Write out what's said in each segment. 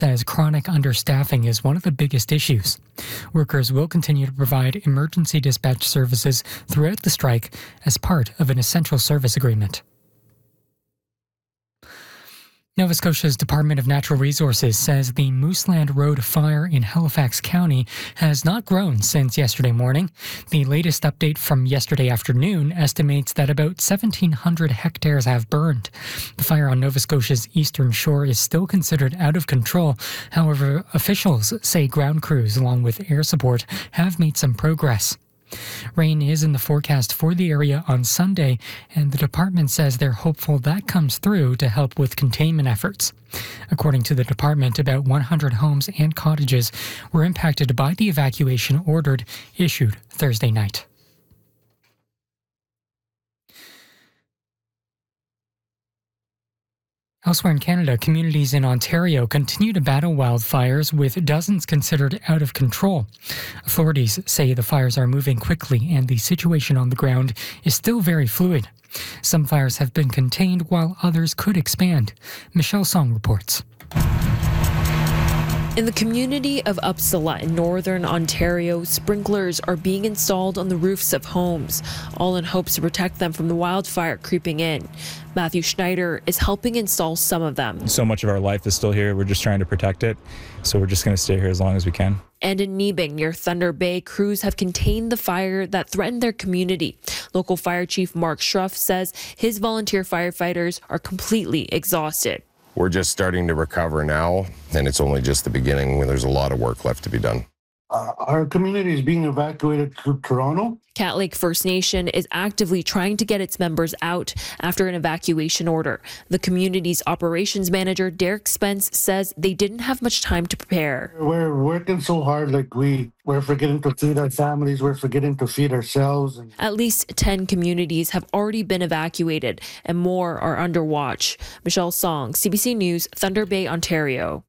says chronic understaffing is one of the biggest issues. Workers will continue to provide emergency dispatch services throughout the strike as part of an essential service agreement. Nova Scotia's Department of Natural Resources says the Mooseland Road fire in Halifax County has not grown since yesterday morning. The latest update from yesterday afternoon estimates that about 1,700 hectares have burned. The fire on Nova Scotia's eastern shore is still considered out of control. However, officials say ground crews, along with air support, have made some progress. Rain is in the forecast for the area on Sunday, and the department says they're hopeful that comes through to help with containment efforts. According to the department, about 100 homes and cottages were impacted by the evacuation order issued Thursday night. Elsewhere in Canada, communities in Ontario continue to battle wildfires, with dozens considered out of control. Authorities say the fires are moving quickly and the situation on the ground is still very fluid. Some fires have been contained while others could expand. Michelle Song reports. In the community of Uppsala in northern Ontario, sprinklers are being installed on the roofs of homes, all in hopes to protect them from the wildfire creeping in. Matthew Schneider is helping install some of them. So much of our life is still here. We're just trying to protect it. So we're just going to stay here as long as we can. And in Nebing, near Thunder Bay, crews have contained the fire that threatened their community. Local Fire Chief Mark Schruff says his volunteer firefighters are completely exhausted. We're just starting to recover now, and it's only just the beginning when there's a lot of work left to be done. Our community is being evacuated to Toronto. Cat Lake First Nation is actively trying to get its members out after an evacuation order. The community's operations manager, Derek Spence, says they didn't have much time to prepare. We're working so hard, we're forgetting to feed our families, we're forgetting to feed ourselves. At least 10 communities have already been evacuated, and more are under watch. Michelle Song, CBC News, Thunder Bay, Ontario.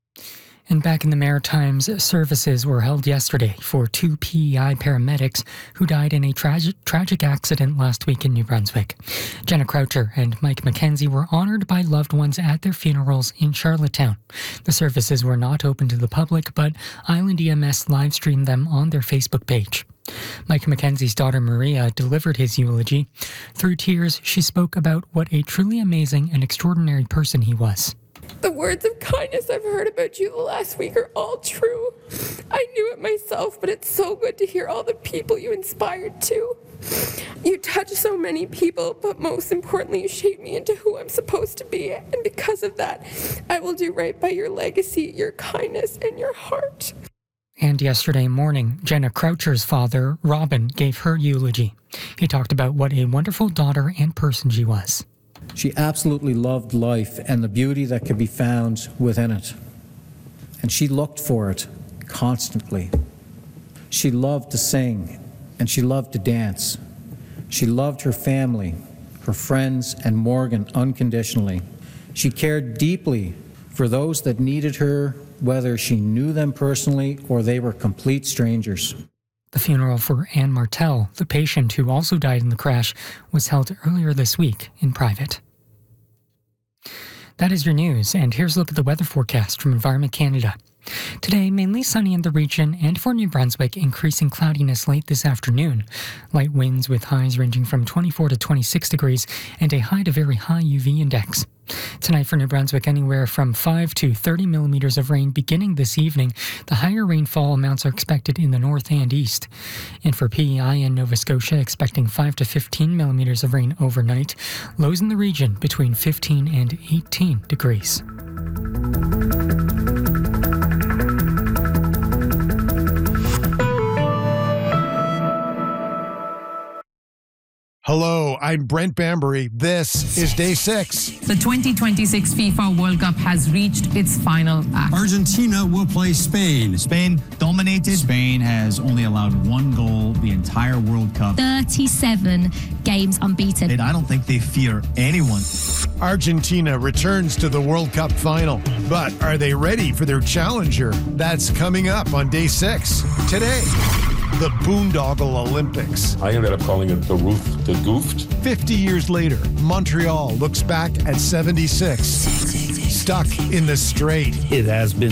And back in the Maritimes, services were held yesterday for 2 PEI paramedics who died in a tragic accident last week in New Brunswick. Jenna Croucher and Mike McKenzie were honored by loved ones at their funerals in Charlottetown. The services were not open to the public, but Island EMS live-streamed them on their Facebook page. Mike McKenzie's daughter Maria delivered his eulogy. Through tears, she spoke about what a truly amazing and extraordinary person he was. The words of kindness I've heard about you the last week are all true. I knew it myself, but it's so good to hear all the people you inspired too. You touched so many people, but most importantly, you shaped me into who I'm supposed to be. And because of that, I will do right by your legacy, your kindness, and your heart. And yesterday morning, Jenna Croucher's father, Robin, gave her eulogy. He talked about what a wonderful daughter and person she was. She absolutely loved life and the beauty that could be found within it. And she looked for it constantly. She loved to sing and she loved to dance. She loved her family, her friends, and Morgan unconditionally. She cared deeply for those that needed her, whether she knew them personally or they were complete strangers. The funeral for Anne Martel, the patient who also died in the crash, was held earlier this week in private. That is your news, and here's a look at the weather forecast from Environment Canada. Today, mainly sunny in the region, and for New Brunswick, increasing cloudiness late this afternoon. Light winds with highs ranging from 24 to 26 degrees and a high to very high UV index. Tonight for New Brunswick, anywhere from 5 to 30 millimeters of rain beginning this evening. The higher rainfall amounts are expected in the north and east. And for PEI and Nova Scotia, expecting 5 to 15 millimeters of rain overnight. Lows in the region between 15 and 18 degrees. Hello, I'm Brent Bambury. This is Day 6. The 2026 FIFA World Cup has reached its final act. Argentina will play Spain. Spain dominated. Spain has only allowed one goal the entire World Cup. 37 games unbeaten. And I don't think they fear anyone. Argentina returns to the World Cup final. But are they ready for their challenger? That's coming up on Day 6. Today, the Boondoggle Olympics. I ended up calling it the Roof to Goofed. 50 years later, Montreal looks back at 76. stuck in the straight. It has been